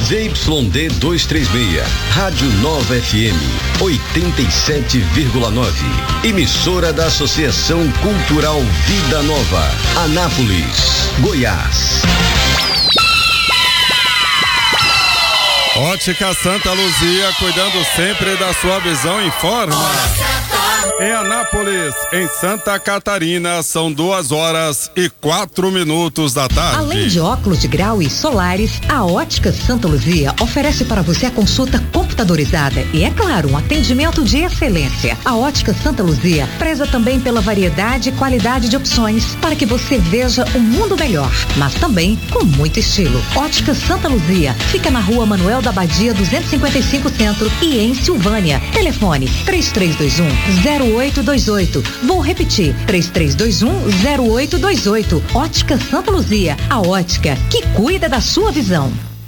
ZYD 236, Rádio Nova FM 87,9. Emissora da Associação Cultural Vida Nova, Anápolis, Goiás. Ótica Santa Luzia, cuidando sempre da sua visão, informa. Em Anápolis, em Santa Catarina, são 2h04 da tarde. Além de óculos de grau e solares, a Ótica Santa Luzia oferece para você a consulta computadorizada e, é claro, um atendimento de excelência. A Ótica Santa Luzia preza também pela variedade e qualidade de opções para que você veja um mundo melhor, mas também com muito estilo. Ótica Santa Luzia fica na Rua Manuel da Badia 255 Centro e em Silvânia. Telefone 3321-0828. Vou repetir, 3321-0828. Ótica Santa Luzia, a ótica que cuida da sua visão.